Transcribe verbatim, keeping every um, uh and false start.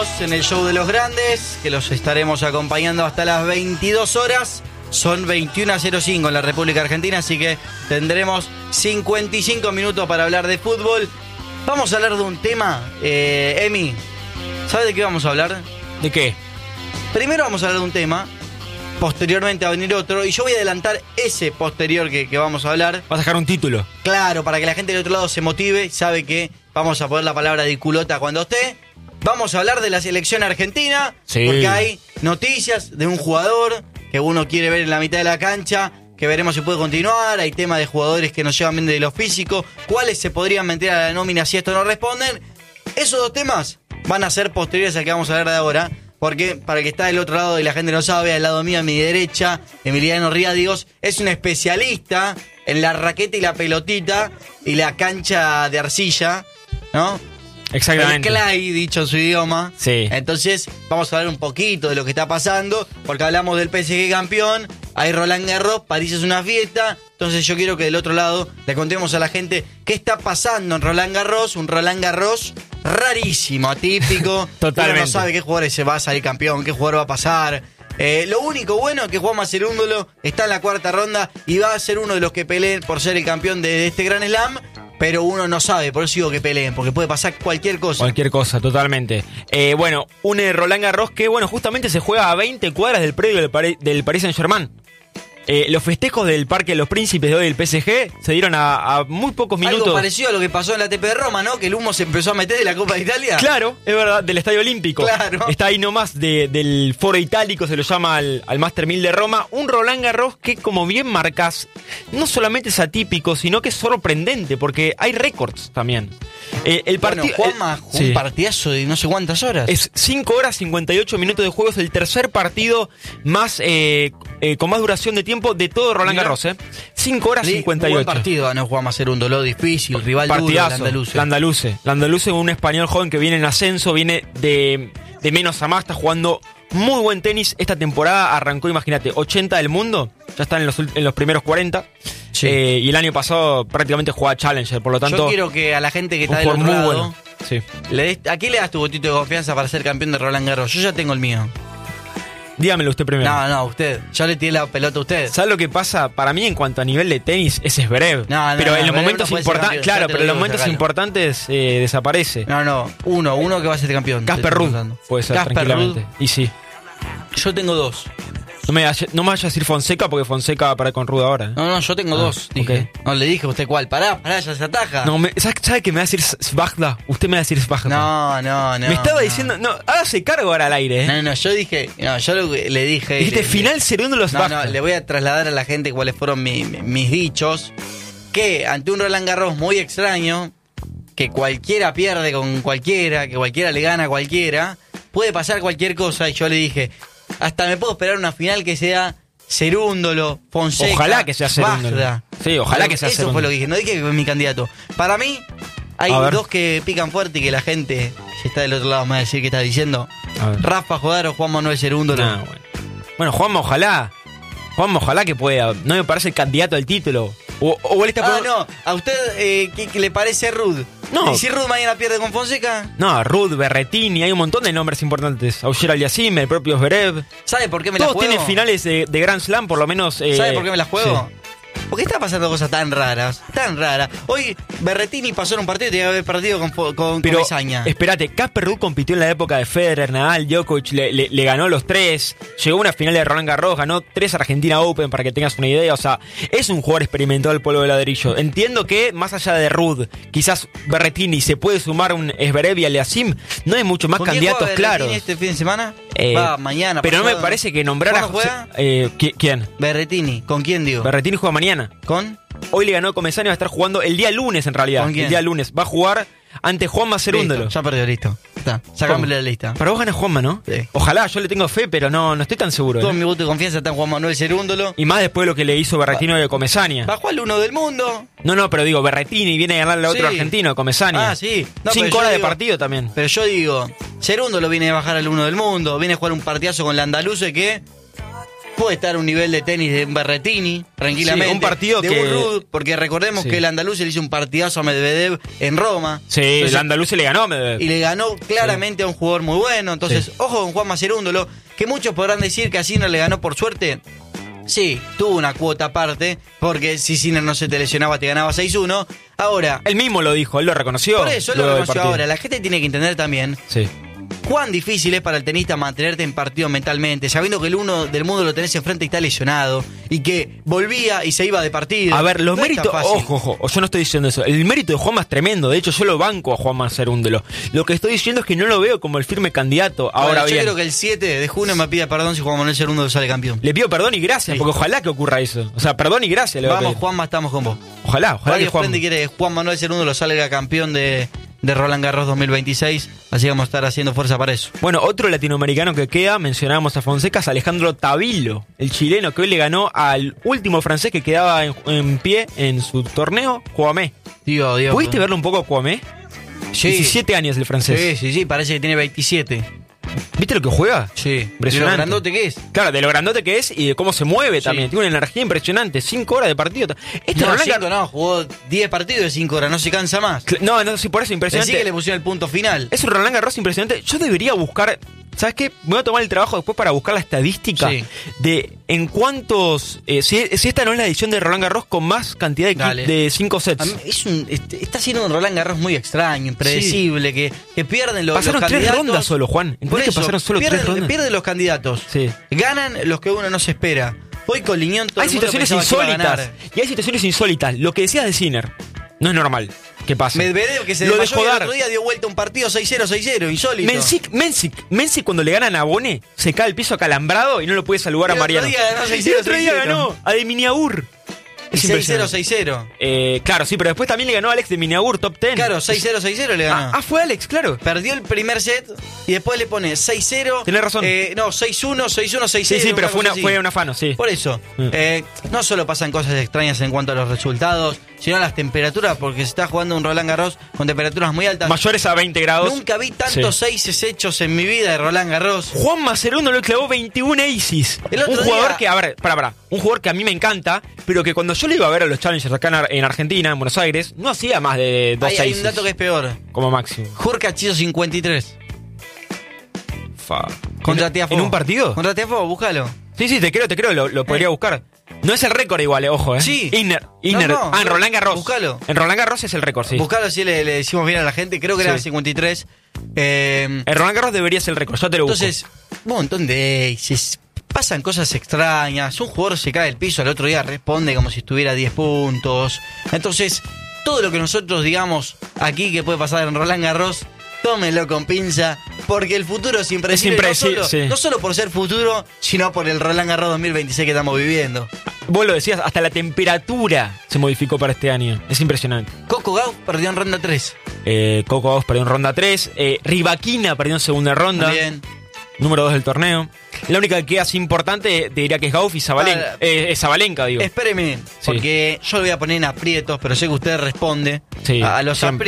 Estamos en el show de los grandes, que los estaremos acompañando hasta las veintidós horas. Son veintiuno a cero cinco en la República Argentina, así que tendremos cincuenta y cinco minutos para hablar de fútbol. Vamos a hablar de un tema, eh, Emi, ¿sabes de qué vamos a hablar? ¿De qué? Primero vamos a hablar de un tema, posteriormente va a venir otro, y yo voy a adelantar ese posterior que, que vamos a hablar. Vas a dejar un título. Claro, para que la gente del otro lado se motive, sabe que vamos a poner la palabra de culota cuando esté. Vamos a hablar de la selección argentina, sí, porque hay noticias de un jugador que uno quiere ver en la mitad de la cancha, que veremos si puede continuar. Hay temas de jugadores que nos llevan bien de lo físico, cuáles se podrían meter a la nómina si esto no responden. Esos dos temas van a ser posteriores al que vamos a hablar de ahora, porque para el que está del otro lado y la gente no sabe, al lado mío a mi derecha, Emiliano Riadigos es un especialista en la raqueta y la pelotita y la cancha de arcilla, ¿no? Exactamente. El clay, dicho en su idioma. Sí. Entonces, vamos a hablar un poquito de lo que está pasando, porque hablamos del P S G campeón, hay Roland Garros, París es una fiesta. Entonces yo quiero que del otro lado le contemos a la gente qué está pasando en Roland Garros, un Roland Garros rarísimo, atípico. Totalmente. Uno no sabe qué jugador se va a salir campeón, qué jugador va a pasar. Eh, lo único bueno es que Juanma Cerúndolo está en la cuarta ronda y va a ser uno de los que peleen por ser el campeón de, de este Gran Slam. Pero uno no sabe, por eso digo que peleen, porque puede pasar cualquier cosa. Cualquier cosa, totalmente. Eh, bueno, un eh, Roland Garros que, bueno, justamente se juega a veinte cuadras del predio del, Pari- del Paris Saint-Germain. Eh, los festejos del Parque de los Príncipes de hoy del P S G se dieron a, a muy pocos minutos. Algo parecido a lo que pasó en la A T P de Roma, ¿no? Que el humo se empezó a meter de la Copa de Italia. Claro, es verdad, del Estadio Olímpico. Claro. Está ahí nomás de, del Foro Itálico, se lo llama al, al Master mil de Roma. Un Roland Garros que, como bien marcas, no solamente es atípico, sino que es sorprendente, porque hay récords también. Eh, el Bueno, partido. Juanma, un sí. partidazo de no sé cuántas horas. Es cinco horas cincuenta y ocho minutos de juego. Es el tercer partido más eh, eh, con más duración de tiempo de todo Roland Garros. ¿eh? cinco horas cincuenta y ocho. Un buen partido, no Juanma Cerúndolo, difícil, rival Partidazo, duro, el Landaluce. Landaluce, un español joven que viene en ascenso, viene de, de menos a más, está jugando muy buen tenis. Esta temporada arrancó, imagínate, ochenta del mundo, ya están en los, en los primeros cuarenta. Sí. Eh, y el año pasado prácticamente jugaba Challenger, por lo tanto. Yo quiero que a la gente que está un del otro jugador muy lado, bueno. Sí. le des, ¿a quién le das tu botito de confianza para ser campeón de Roland Garros? Yo ya tengo el mío. Dígamelo usted primero. No, no, usted. Yo le tiré la pelota a usted. ¿Sabes lo que pasa? Para mí, en cuanto a nivel de tenis, ese es Zverev. No, no, pero no, en los Zverev momentos no puede ser importantes, campeón, claro, ya te pero lo en los digo, momentos sacalo. importantes eh, desaparece. No, no, uno, uno que va a ser campeón. Casper Ruud puede ser Casper tranquilamente. Ruud. Y sí. Yo tengo dos. No me, vaya- no me vayas a decir Fonseca porque Fonseca va a parar con Ruud ahora. ¿eh? No, no, yo tengo Ah, dos, dije. ok. No, le dije a usted cuál. Pará, pará, ya se ataja. No, me, ¿sabe, sabe que me va a decir Svagda? Usted me va a decir Svagda. no, no, no. me estaba no. diciendo. No, hágase cargo ahora al aire. ¿eh? No, no, yo dije, no, yo lo que le dije. Dijiste le- final segundo los No, Svagda. no, le voy a trasladar a la gente cuáles fueron mi- mi- mis dichos. Que ante un Roland Garros muy extraño, que cualquiera pierde con cualquiera, que cualquiera le gana a cualquiera, puede pasar cualquier cosa. Y yo le dije, hasta me puedo esperar una final que sea Cerúndolo, Fonseca. Ojalá que sea Cerúndolo. Svagda. Sí, ojalá que sea Eso Cerúndolo. fue lo que dije, no dije que fue mi candidato. Para mí, hay A ver. dos que pican fuerte y que la gente, si está del otro lado, me va a decir qué está diciendo. A ver. Rafa Jodar o Juan Manuel Cerúndolo. No, bueno. Bueno, Juanma, ojalá. Juanma, ojalá que pueda. No me parece el candidato al título. O, o él está Ah, por- no. ¿A usted eh, qué, qué le parece Ruud? No. ¿Y si Ruud mañana pierde con Fonseca? No, Ruud, Berrettini, hay un montón de nombres importantes. Auger Aliassime, el propio Zverev. ¿Sabe por qué me la Todos juego? tienen finales de, de Grand Slam, por lo menos. eh, ¿Sabe por qué me la juego? sí. ¿Por qué está pasando cosas tan raras? Tan raras. Hoy Berrettini pasó en un partido y tenía que haber perdido con, con, con Pero, Mesaña. espérate, Casper Ruud compitió en la época de Federer, Nadal, Djokovic, le, le- le ganó los tres, llegó a una final de Roland Garros, ganó tres Argentina Open, para que tengas una idea. O sea, es un jugador experimentado el polvo de ladrillo. Entiendo que, más allá de Ruud, quizás Berrettini se puede sumar un Zverev y Aliassime, no hay muchos más ¿Con quién candidatos juega Berrettini claros. este fin de semana? Eh, Va, mañana. Pero no me pasado. parece que nombrar a ¿Cuándo juega? eh, ¿qui- ¿Quién? Berrettini. ¿Con quién digo? Berrettini juega mañana. ¿Con? Hoy le ganó Comesaña, va a estar jugando el día lunes en realidad. ¿Con quién? El día lunes. Va a jugar ante Juanma Cerúndolo. Listo, ya perdió, listo. Está, sacámosle la lista. Para vos gana Juanma, ¿no? Sí. Ojalá, yo le tengo fe, pero no, no estoy tan seguro. Todo ¿eh? mi voto de confianza está en Juan Manuel Cerúndolo. Y más después de lo que le hizo Berrettini de Comesaña. Bajó al uno del mundo. No, no, pero digo, Berrettini viene a ganarle a otro Sí. argentino, Comesaña. Ah, sí. No, pero Cinco yo horas de digo- partido también. Pero yo digo, Cerúndolo viene a bajar al uno del mundo, viene a jugar un partidazo con la Andaluce que puede estar a un nivel de tenis de un Berrettini, tranquilamente. Sí, un partido de que... un Ruud, porque recordemos sí. que el andaluz le hizo un partidazo a Medvedev en Roma. Sí, entonces, el andaluz se le ganó a Medvedev. Y le ganó claramente sí. a un jugador muy bueno. Entonces, sí. ojo con Juanma Cerúndolo, que muchos podrán decir que a Sinner le ganó por suerte. Sí, tuvo una cuota aparte, porque si Sinner no se te lesionaba te ganaba seis uno. Ahora... Él mismo lo dijo, él lo reconoció. Por eso, él lo reconoció ahora. La gente tiene que entender también... Sí. cuán difícil es para el tenista mantenerte en partido mentalmente, sabiendo que el uno del mundo lo tenés enfrente y está lesionado, y que volvía y se iba de partido. A ver, los no méritos, ojo, ojo, yo no estoy diciendo eso. El mérito de Juanma es tremendo, de hecho yo lo banco a Juanma Cerúndolo. Lo que estoy diciendo es que no lo veo como el firme candidato. Ahora bueno, yo bien, creo que el siete de junio me pida perdón si Juan Manuel Cerúndolo sale campeón. Le pido perdón y gracias, sí. porque ojalá que ocurra eso. O sea, perdón y gracias. Le Vamos, Juanma, estamos con vos. Ojalá, ojalá Radio que Juan... Frente quiere que Juan Manuel Cerúndolo salga campeón de... de Roland Garros dos mil veintiséis, así vamos a estar haciendo fuerza para eso. Bueno, otro latinoamericano que queda, mencionábamos a Fonseca, es Alejandro Tavilo, el chileno que hoy le ganó al último francés que quedaba en, en pie en su torneo, Kouamé. Dios, Dios. ¿Pudiste verlo un poco a Kouamé? Sí. diecisiete años el francés. Sí, sí, sí, parece que tiene veintisiete. ¿Viste lo que juega? Sí. Impresionante. ¿De lo grandote que es? Claro, de lo grandote que es y de cómo se mueve sí. también. Tiene una energía impresionante. Cinco horas de partido. Este no, Roland cinco Gar... no, jugó diez partidos de cinco horas, no se cansa más. No, no, sí, por eso impresionante. Decí que le pusieron el punto final. Es un Roland Garros impresionante. Yo debería buscar... ¿Sabes qué? Me voy a tomar el trabajo después para buscar la estadística sí. de en cuántos... Eh, si, si esta no es la edición de Roland Garros con más cantidad de, de cinco sets. Es un, está siendo un Roland Garros muy extraño, impredecible, sí. que, que pierden los, pasaron los candidatos. Pasaron tres rondas solo, Juan. Por eso, que pasaron solo pierden, tres rondas. Pierden los candidatos. Sí. Ganan los que uno no se espera. Hoy con Liñón todo hay el mundo situaciones insólitas. Y hay situaciones insólitas. Lo que decías de Sinner no es normal. ¿Qué pasa? Medvedev, que se lo desmayó dejó y el dar. otro día dio vuelta un partido seis cero, seis cero, insólito. Mensic, Mensic, Mensic cuando le ganan a Bonet, se cae al piso acalambrado y no lo puede saludar a Mariano. El otro día ganó seis cero, el otro día ganó a de Miniagur. seis cero, seis cero. Eh, claro, sí, pero después también le ganó a Alex de Miniagur, top diez. Claro, seis cero, seis cero le ganó. Ah, ah, fue Alex, claro. Perdió el primer set y después le pone seis cero. Tenés razón. Eh, no, seis uno, seis uno, seis cero. Sí, sí, pero una fue, una, así. fue un afano, sí. Por eso, mm. eh, no solo pasan cosas extrañas en cuanto a los resultados, sino a las temperaturas, porque se está jugando un Roland Garros con temperaturas muy altas. Mayores a veinte grados. Nunca vi tantos sí. seises hechos en mi vida de Roland Garros. Juan Macerundo lo clavó veintiún aces. El otro un jugador día... que, a ver, para, para, un jugador que a mí me encanta, pero que cuando yo le iba a ver a los Challengers acá en Argentina, en Buenos Aires, no hacía más de dos aces. Hay un dato que es peor. Como máximo. Hurkacz hizo cincuenta y tres. Fa. Contra Tiafoe. ¿En un partido? Contra Tiafoe, búscalo. Sí, sí, te creo, te creo, lo, lo podría eh. buscar. No es el récord igual, eh, ojo, eh. Sí. Inner, Inner. No, no, ah, en Roland Garros. Búscalo. En Roland Garros es el récord, sí. Búscalo, si le, le decimos bien a la gente, creo que sí. era cincuenta y tres. Eh, en Roland Garros debería ser el récord, yo te lo busco. Entonces, un montón de aces. Pasan cosas extrañas. Un jugador se cae del piso, al otro día responde como si estuviera diez puntos. Entonces, todo lo que nosotros digamos aquí que puede pasar en Roland Garros, tómenlo con pinza, porque el futuro es impredecible. Es impredecible, no, solo, sí. no solo por ser futuro, sino por el Roland Garros dos mil veintiséis que estamos viviendo. Vos lo decías, hasta la temperatura se modificó para este año. Es impresionante. Coco Gauff perdió en ronda tres. Eh, Coco Gauff perdió en ronda tres. Eh, Rivaquina perdió en segunda ronda. Bien. Número dos del torneo. La única que queda así importante te diría que es Gauff y Zabalenka. Ah, eh, es Zabalenka, digo. Espéreme, sí. porque yo lo voy a poner en aprietos, pero sé que usted responde sí, a, a los aprietos.